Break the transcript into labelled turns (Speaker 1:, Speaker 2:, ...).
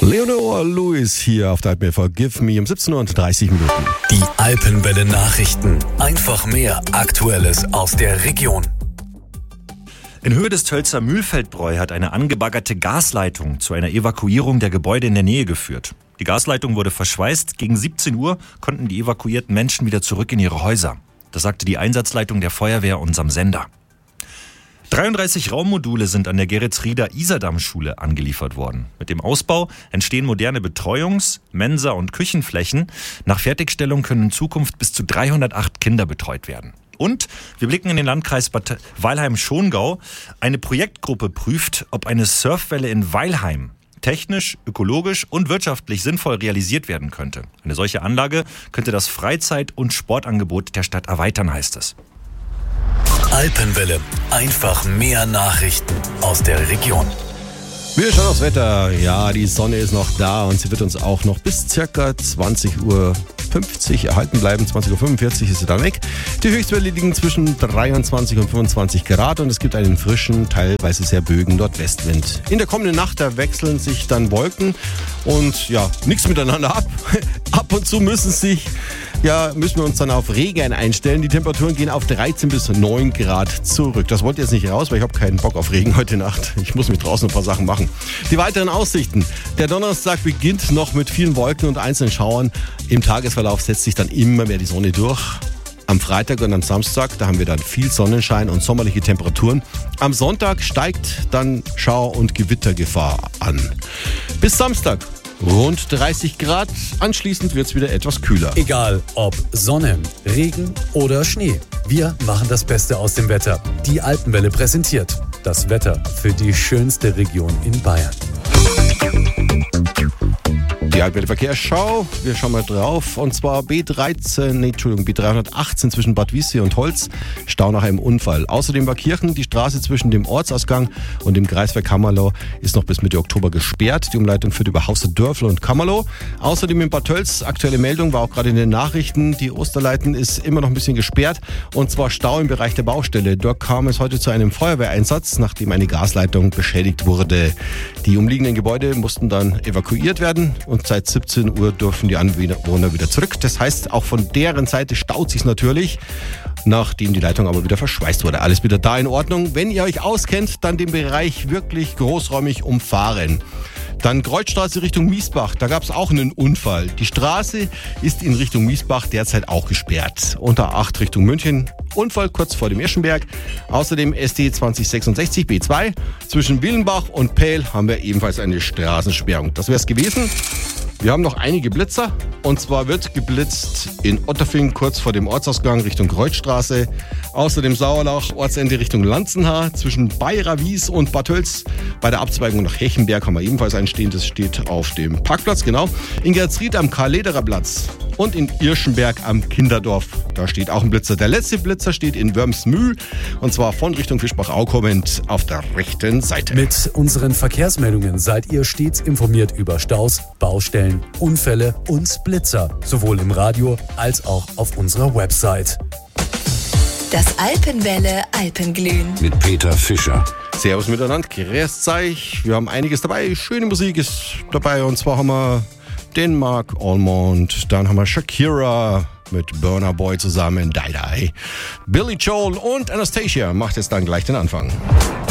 Speaker 1: Leonor Lewis hier auf der Alpenwelle Forgive Me um 17:30 Uhr.
Speaker 2: Die Alpenwelle Nachrichten. Einfach mehr Aktuelles aus der Region.
Speaker 3: In Höhe des Tölzer Mühlfeldbräu hat eine angebaggerte Gasleitung zu einer Evakuierung der Gebäude in der Nähe geführt. Die Gasleitung wurde verschweißt. Gegen 17 Uhr konnten die evakuierten Menschen wieder zurück in ihre Häuser. Das sagte die Einsatzleitung der Feuerwehr unserem Sender. 33 Raummodule sind an der Geretsrieder-Isardamm-Schule angeliefert worden. Mit dem Ausbau entstehen moderne Betreuungs-, Mensa- und Küchenflächen. Nach Fertigstellung können in Zukunft bis zu 308 Kinder betreut werden. Und wir blicken in den Landkreis Bad Weilheim-Schongau. Eine Projektgruppe prüft, ob eine Surfwelle in Weilheim technisch, ökologisch und wirtschaftlich sinnvoll realisiert werden könnte. Eine solche Anlage könnte das Freizeit- und Sportangebot der Stadt erweitern, heißt es.
Speaker 2: Alpenwelle. Einfach mehr Nachrichten aus der Region.
Speaker 1: Wir schauen aufs Wetter. Ja, die Sonne ist noch da und sie wird uns auch noch bis ca. 20:50 Uhr erhalten bleiben. 20:45 Uhr ist sie dann weg. Die Höchstwerte liegen zwischen 23 und 25 Grad und es gibt einen frischen, teilweise sehr böigen Nordwestwind. In der kommenden Nacht, da wechseln sich dann Wolken und ja, nichts miteinander ab. Ab und zu müssen wir uns dann auf Regen einstellen. Die Temperaturen gehen auf 13 bis 9 Grad zurück. Das wollte jetzt nicht raus, weil ich habe keinen Bock auf Regen heute Nacht. Ich muss mir draußen ein paar Sachen machen. Die weiteren Aussichten. Der Donnerstag beginnt noch mit vielen Wolken und einzelnen Schauern. Im Tagesverlauf setzt sich dann immer mehr die Sonne durch. Am Freitag und am Samstag, da haben wir dann viel Sonnenschein und sommerliche Temperaturen. Am Sonntag steigt dann Schauer- und Gewittergefahr an. Bis Samstag. Rund 30 Grad, anschließend wird es wieder etwas kühler.
Speaker 2: Egal ob Sonne, Regen oder Schnee, wir machen das Beste aus dem Wetter. Die Alpenwelle präsentiert das Wetter für die schönste Region in Bayern.
Speaker 1: Die Alpenwelle Verkehrsschau, wir schauen mal drauf, und zwar B318 zwischen Bad Wiessee und Holz, Stau nach einem Unfall. Außerdem war Kirchen, die Straße zwischen dem Ortsausgang und dem Kreisverkehr Kammerloh ist noch bis Mitte Oktober gesperrt. Die Umleitung führt über Hauser-Dörfler und Kammerloh. Außerdem in Bad Tölz, aktuelle Meldung, war auch gerade in den Nachrichten, die Osterleiten ist immer noch ein bisschen gesperrt, und zwar Stau im Bereich der Baustelle. Dort kam es heute zu einem Feuerwehreinsatz, nachdem eine Gasleitung beschädigt wurde. Die umliegenden Gebäude mussten dann evakuiert werden und seit 17 Uhr dürfen die Anwohner wieder zurück. Das heißt, auch von deren Seite staut sich natürlich, nachdem die Leitung aber wieder verschweißt wurde. Alles wieder da in Ordnung. Wenn ihr euch auskennt, dann den Bereich wirklich großräumig umfahren. Dann Kreuzstraße Richtung Miesbach, da gab es auch einen Unfall. Die Straße ist in Richtung Miesbach derzeit auch gesperrt. Unter 8 Richtung München, Unfall kurz vor dem Irschenberg. Außerdem SD 2066 B2. Zwischen Willenbach und Pähl haben wir ebenfalls eine Straßensperrung. Das wäre es gewesen. Wir haben noch einige Blitzer. Und zwar wird geblitzt in Otterfing kurz vor dem Ortsausgang Richtung Kreuzstraße. Außerdem Sauerlach, Ortsende Richtung Lanzenhaar. Zwischen Bayra-Wies und Bad Tölz. Bei der Abzweigung nach Hechenberg haben wir ebenfalls ein stehendes, steht auf dem Parkplatz, genau. In Geretsried am Karl-Lederer-Platz und in Irschenberg am Kinderdorf. Da steht auch ein Blitzer. Der letzte Blitzer steht in Wörmsmühl und zwar von Richtung Fischbach-Au kommend auf der rechten Seite.
Speaker 2: Mit unseren Verkehrsmeldungen seid ihr stets informiert über Staus, Baustellen, Unfälle und Blitzer. Sowohl im Radio als auch auf unserer Website.
Speaker 4: Das Alpenwelle Alpenglühen.
Speaker 5: Mit Peter Fischer.
Speaker 1: Servus miteinander, grüßt euch. Wir haben einiges dabei. Schöne Musik ist dabei und zwar haben wir den Mark Almond, dann haben wir Shakira mit Burna Boy zusammen, Die Die. Billy Joel und Anastasia macht jetzt dann gleich den Anfang.